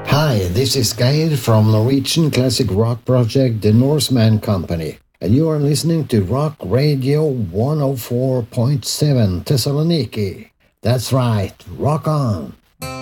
Hi, this is Geir from Norwegian classic rock project The Norseman Company, and you are listening to Rock Radio 104.7 Thessaloniki. That's right, rock on!